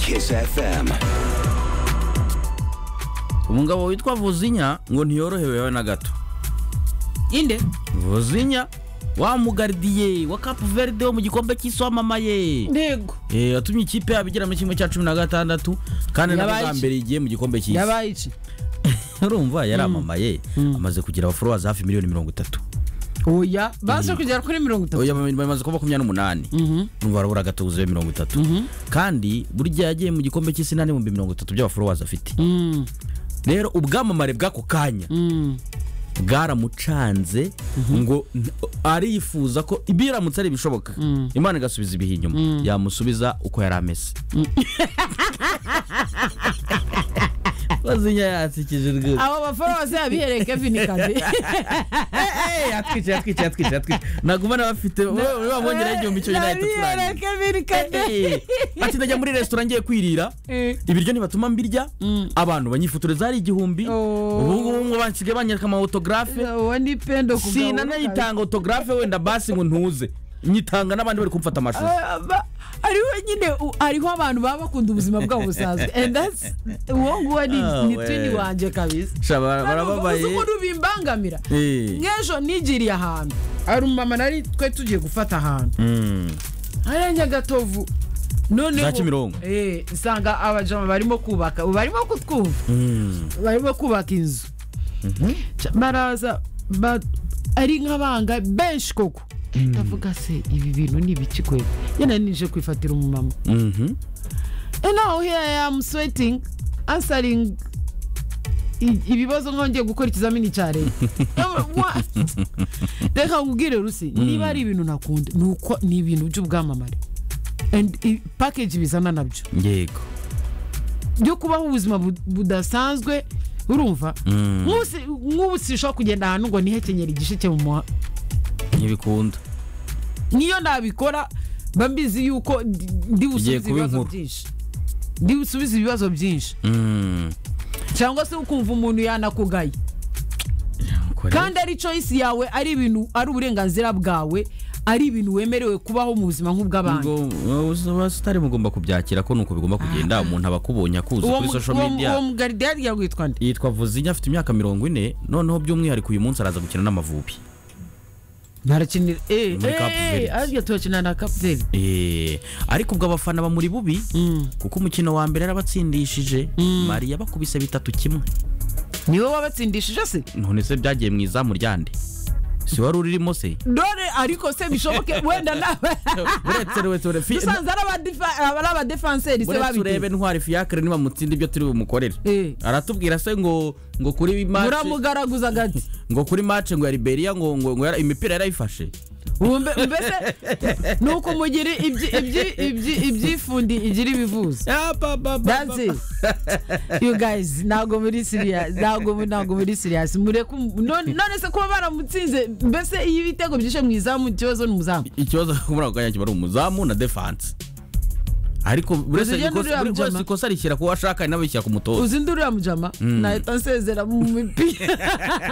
Kiss FM. Umugabo witwa Vuzinya ngo ntiyorohewe na gato. Inde? Vuzinya wa mugardiye wa Cape Verde wo mu gikombe cy'iswamamaye. Ntego. Yatumye ikipe yabigera mu kimwe cya 16 kandi nabwo mbere igiye mu gikombe cy'isi. Yabaye iki? Urumva yaramamaye amaze kugira followers hafi miliyoni 30. Oya, baje kugera kuri 30. Oya bamaze kuba 28. Urumva arabura gatuze 30. Kandi burya yagiye mu gikombe cy'isi nane mu 30 by'aba followers afite. Rero ubwamamare bwako kanya bwaramucanze ngo arifuza ko ibiramutse ari bishoboka Imana igasubiza ibihe inyuma yamusubiza uko yari ameze. Vuzinya yatikije rwose. Abo baforowa se yabihereye Kevin Kade. Atwice. Naguma nabafite bamwongera igihumbi cyo United turanye. Kevin Kade. Ati ndajya muri restaurant ngiye kwirira. Ibiryo nibatuma mbirya. Abantu banyifotoreza ari igihumbi. Ubu bansige banyereka ama autographe. Wandi pendo kugaho. Sina nayitanga autographe wenda basi ngo ntuze. Nyitanga nabandi bari kumfata amashusho. Ariho nyine ariho abantu baba bakunda ubuzima bwabo busanzwe and that's wongo ni twini wanje kabisa. Barababaye. Umuntu bimbangamira. Ngejo nigiriye ahantu. Ari mama nari twe tugiye gufata ahantu. Aranya gatovu. None sanga abajama barimo kubaka barimo kutwumva. Barimo kubaka inzu. Baraza ari nk'abanga benshi koko. Ndavuga se ibi bintu ni biki kwe yana nije kwifatira umumama. And now here I am sweating answering ibibazo nkongiye gukora ikizamini cya leta. Reka ngubwire Rusi niba ari ibintu nakunda nuko ni ibintu by'ubwamamare and package bizana nabyo. Yego byo kubaho ubuzima budasanzwe urumva nk'ubusisho kugenda ahantu ngo nihekenyera igishike mu muha ntibikunda. Niyo nabikora bambizi yuko ndi usubiza ibibazo byinshi. Ndi usubiza ibibazo byinshi. Cyangwa se ukumva umuntu yanakugaye. Kandi ari choice yawe ari ibintu ari uburenganzira bwawe ari ibintu wemerewe kubaho mu buzima nk'ubw'abandi. Ngo stari mugomba kubyakira ko nuko bigomba kugenda umuntu abakubonye akuze kuri social media. Uwo mugardiye yitwa nde? Yitwa Vuzinya afite imyaka 40 noneho by'umwihariko uyu munsi araza gukina n'Amavubi. Barakinira arya turakina na Cape Verde. Ariko ubwo abafana ba muri bubi kuko umukino wa mbere yarabatsindishije Maria bakubise 3-1. Niwe wabatsindishije se? None se byagiye mu izamu ryande? Si wari urimo se? Dore ariko se bishoboke wenda nawe. Uretse Dusanze aba defenseur se babite. Urebe Ntwari Fiacre niba mutsindi ibyo turi bumukorere. Aratubwira se ngo kuri match muramugaraguza gati. Ngo kuri match ngo ya Liberia ngo imipira yarayifashe. Mbese nuko mugira ibyifundi igira ibivuze. That's it. You guys nago muri serious nago muri serious mureko none se kuba baramutsinze mbese iyo ibitego byishe mu izamu ikibazo n'umuzamu. Ikibazo kumura kanya kibari umuzamu na defense. Ariko burese ikosa rishyira ko washaka n'abishyira ku mutozo. Uzindurira mujama na nsezera mu mipira.